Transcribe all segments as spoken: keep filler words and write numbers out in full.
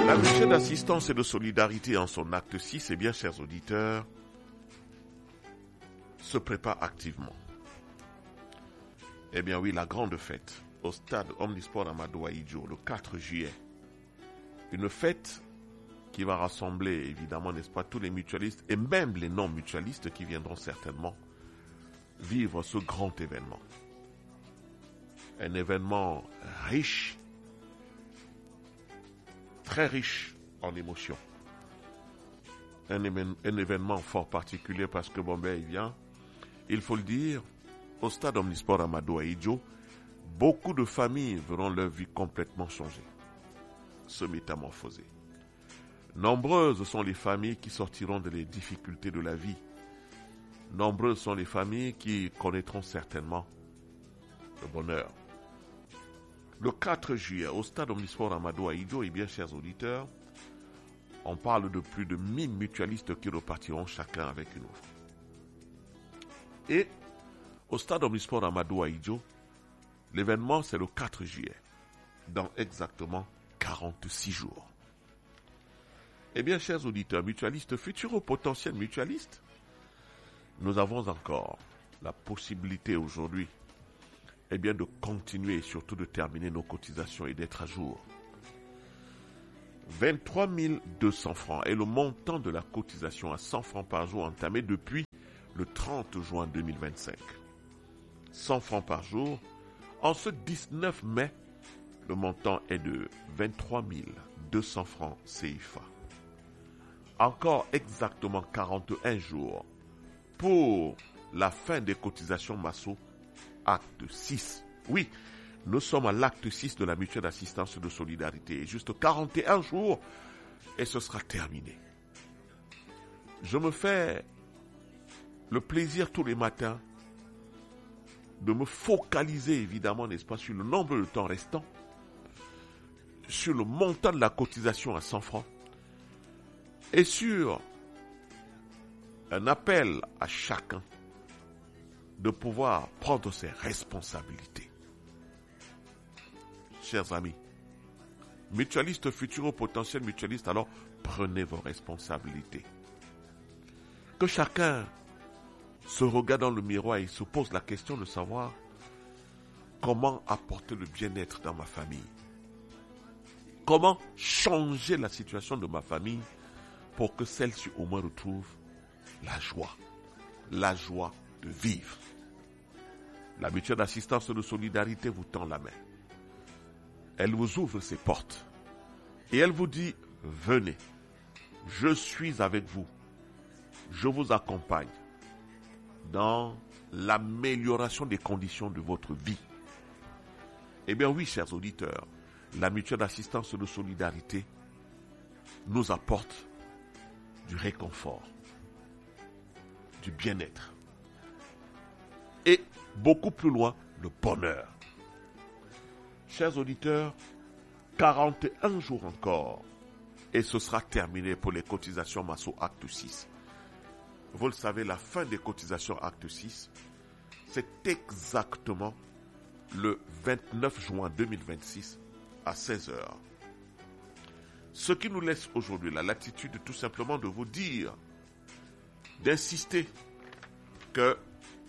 La mutuelle d'assistance et de solidarité en son acte six, eh bien, chers auditeurs, se prépare activement. Eh bien oui, la grande fête au stade Omnisport Amadou Ahidjo le quatre juillet. Une fête qui va rassembler évidemment, n'est-ce pas, tous les mutualistes et même les non-mutualistes qui viendront certainement vivre ce grand événement. Un événement riche, très riche en émotions. Un, éven- un événement fort particulier parce que bon ben il vient, il faut le dire, au stade Omnisport Amadou Ahidjo, beaucoup de familles verront leur vie complètement changer, se métamorphoser. Nombreuses sont les familles qui sortiront des difficultés de la vie. Nombreuses sont les familles qui connaîtront certainement le bonheur. Le quatre juillet, au stade Omnisport Amadou Ahidjo, et bien chers auditeurs, on parle de plus de mille mutualistes qui repartiront chacun avec une offre. Et au stade Omnisport Amadou Ahidjo, l'événement c'est le quatre juillet, dans exactement quarante-six jours. Eh bien, chers auditeurs, mutualistes, futurs ou potentiels mutualistes, nous avons encore la possibilité aujourd'hui, eh bien, de continuer et surtout de terminer nos cotisations et d'être à jour. vingt-trois mille deux cents francs est le montant de la cotisation à cent francs par jour entamé depuis le trente juin deux mille vingt-cinq. cent francs par jour. En ce dix-neuf mai, le montant est de vingt-trois mille deux cents francs C F A. Encore exactement quarante et un jours pour la fin des cotisations Masso, acte six. Oui, nous sommes à l'acte six de la mutuelle d'assistance de solidarité. Juste quarante et un jours et ce sera terminé. Je me fais le plaisir tous les matins de me focaliser évidemment, n'est-ce pas, sur le nombre de temps restant, sur le montant de la cotisation à cent francs, et sur un appel à chacun de pouvoir prendre ses responsabilités. Chers amis, mutualistes futurs ou potentiels mutualistes, alors prenez vos responsabilités. Que chacun se regarde dans le miroir et se pose la question de savoir comment apporter le bien-être dans ma famille. Comment changer la situation de ma famille pour que celle-ci au moins retrouve la joie, la joie de vivre. La mutuelle d'assistance de solidarité vous tend la main. Elle vous ouvre ses portes et elle vous dit, venez, je suis avec vous, je vous accompagne dans l'amélioration des conditions de votre vie. Eh bien oui, chers auditeurs, la mutuelle d'assistance de solidarité nous apporte du réconfort, du bien-être et beaucoup plus loin, le bonheur. Chers auditeurs, quarante et un jours encore et ce sera terminé pour les cotisations Masso acte six. Vous le savez, la fin des cotisations acte six, c'est exactement le vingt-neuf juin deux mille vingt-six à seize heures. Ce qui nous laisse aujourd'hui la latitude tout simplement de vous dire, d'insister que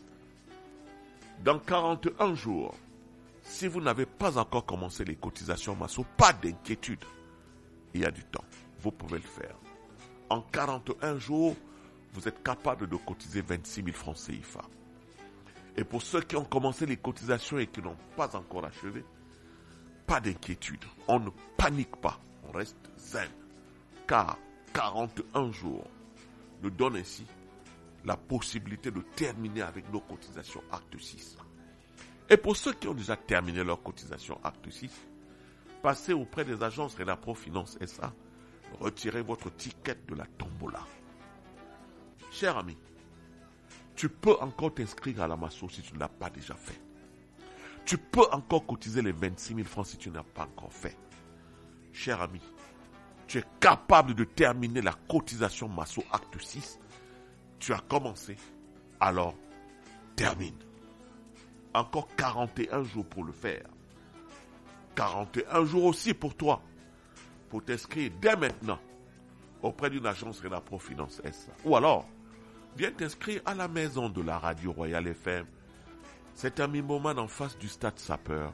dans quarante et un jours, si vous n'avez pas encore commencé les cotisations Masso, pas d'inquiétude, il y a du temps, vous pouvez le faire. En quarante et un jours, vous êtes capable de cotiser vingt-six mille francs C F A. Et pour ceux qui ont commencé les cotisations et qui n'ont pas encore achevé, pas d'inquiétude, on ne panique pas, on reste zen, car quarante et un jours nous donnent ainsi la possibilité de terminer avec nos cotisations acte six. Et pour ceux qui ont déjà terminé leur cotisation acte six, passez auprès des agences Renapro Finance S A, retirez votre ticket de la tombola. Cher ami, tu peux encore t'inscrire à la Masso si tu ne l'as pas déjà fait. Tu peux encore cotiser les vingt-six mille francs si tu n'as pas encore fait. Cher ami, tu es capable de terminer la cotisation Masso acte six. Tu as commencé, alors termine. Encore quarante et un jours pour le faire. quarante et un jours aussi pour toi pour t'inscrire dès maintenant auprès d'une agence Renapro Finance S. Ou alors, viens t'inscrire à la maison de la radio Royal F M. C'est un Mimoman en face du stade Sapeur.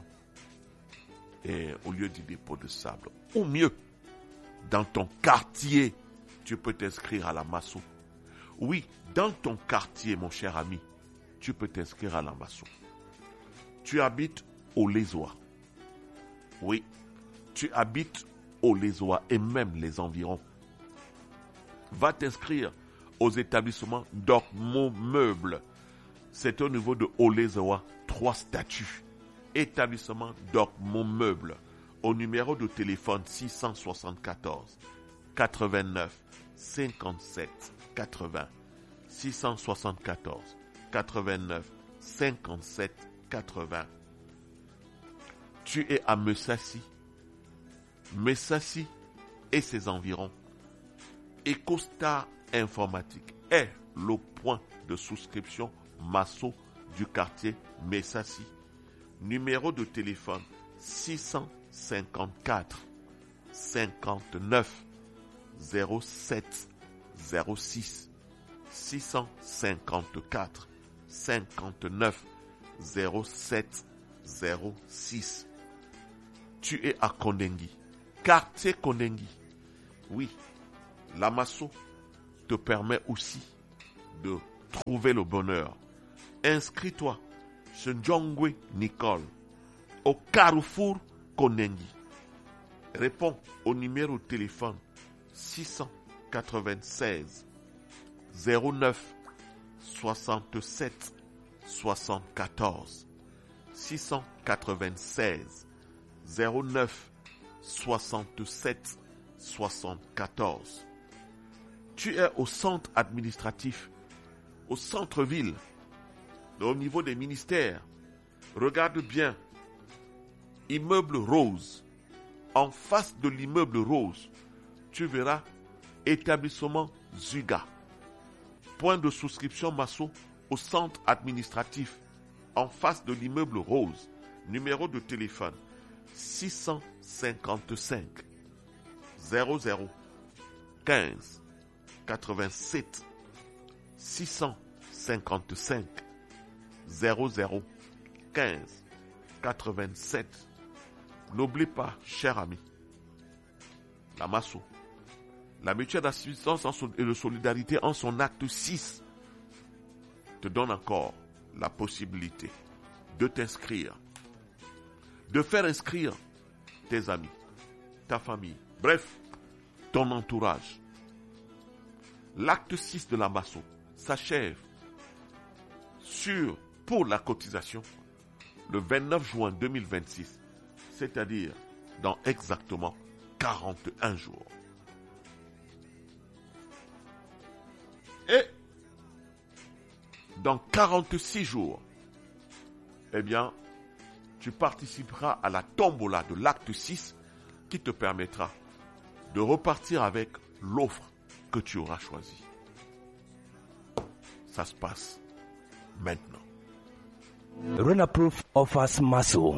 Et au lieu du dépôt de sable. Ou mieux, dans ton quartier, tu peux t'inscrire à la Masso. Oui, dans ton quartier, mon cher ami, tu peux t'inscrire à la Masso. Tu habites au Lézois. Oui, tu habites au Lézois et même les environs. Va t'inscrire aux établissements Dormo Meubles. C'est au niveau de Olézoa, trois statuts. Établissement Dormo Meubles. Au numéro de téléphone six cent soixante-quatorze quatre-vingt-neuf cinquante-sept quatre-vingts. six cent soixante-quatorze quatre-vingt-neuf cinquante-sept quatre-vingts. Tu es à Messassi. Messassi et ses environs. EcoStar Informatique est le point de souscription Masso du quartier Messassi. Numéro de téléphone six cent cinquante-quatre cinquante-neuf zéro sept zéro six. six cent cinquante-quatre cinquante-neuf zéro sept zéro six. Tu es à Kondengi, quartier Kondengi. Oui, la Masso te permet aussi de trouver le bonheur. Inscris-toi chez Njongwe Nicole au Carrefour Kondengi. Réponds au numéro de téléphone six cent quatre-vingt-seize zéro neuf soixante-sept soixante-quatorze. six cent quatre-vingt-seize zéro neuf soixante-sept soixante-quatorze. Tu es au centre administratif, au centre-ville, au niveau des ministères. Regarde bien, immeuble rose. En face de l'immeuble rose, tu verras établissement Zuga. Point de souscription Masso au centre administratif, en face de l'immeuble rose. Numéro de téléphone six cent cinquante-cinq zéro zéro quinze quatre-vingt-sept. six cent cinquante-cinq zéro zéro quinze quatre-vingt-sept. N'oublie pas, cher ami, la Masso, la mutuelle d'assistance et de solidarité en son acte six, te donne encore la possibilité de t'inscrire, de faire inscrire tes amis, ta famille, bref, ton entourage. L'acte six de la Masso s'achève sur, pour la cotisation, le vingt-neuf juin deux mille vingt-six, c'est-à-dire dans exactement quarante et un jours. Et dans quarante-six jours, eh bien, tu participeras à la tombola de l'acte six qui te permettra de repartir avec l'offre que tu auras choisie. Ça se passe maintenant. Renapro offers Masso.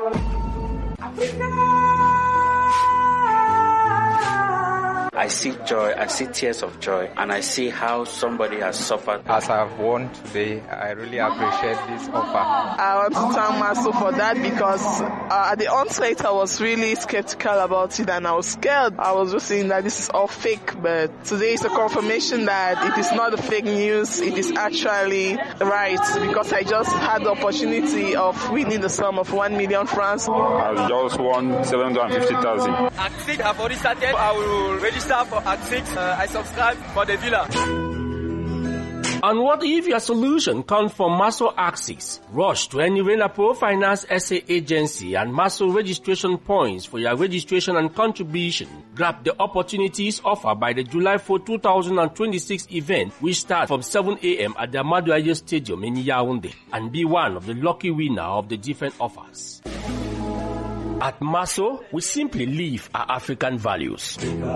I see joy, I see tears of joy, and I see how somebody has suffered. As I've won today, I really appreciate this offer. I want to thank Masso for that because uh, at the onset I was really skeptical about it and I was scared. I was just saying that this is all fake, but today is a confirmation that it is not a fake news, it is actually right because I just had the opportunity of winning the sum of one million francs. I just won seven hundred fifty thousand. Act six, I've already started. I will register for Act six. Uh, I subscribe for the villa. And what if your solution comes from Masso Axis? Rush to any Renapro Finance S A agency and Masso registration points for your registration and contribution. Grab the opportunities offered by the July fourth, twenty twenty-six event, which starts from seven a.m. at the Amadou Aye Stadium in Yaoundé, and be one of the lucky winner of the different offers. At Masso, we simply live our African values.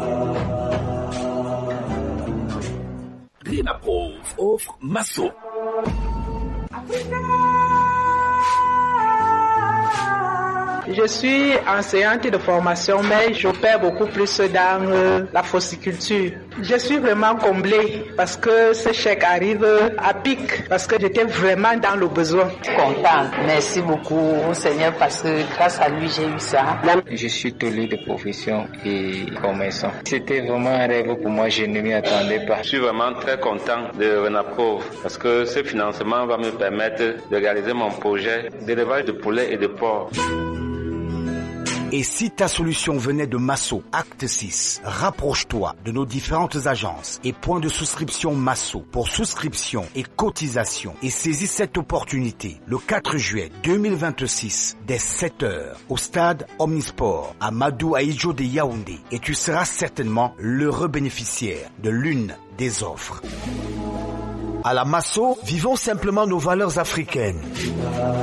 Renapro of Masso. Je suis enseignante de formation, mais j'opère beaucoup plus dans euh, la fossiculture. Je suis vraiment comblée parce que ce chèque arrive à pic, parce que j'étais vraiment dans le besoin. Contente. Merci beaucoup, Seigneur, parce que grâce à lui, j'ai eu ça. Je suis tolé de profession et commerçant. C'était vraiment un rêve pour moi, je ne m'y attendais pas. Je suis vraiment très content de Renaprove parce que ce financement va me permettre de réaliser mon projet d'élevage de poulets et de porcs. Et si ta solution venait de Masso, acte six, rapproche-toi de nos différentes agences et points de souscription Masso pour souscription et cotisation et saisis cette opportunité le quatre juillet deux mille vingt-six dès sept heures au stade Omnisport à Madou Aïdjo de Yaoundé et tu seras certainement l'heureux bénéficiaire de l'une des offres. À la Masso, vivons simplement nos valeurs africaines.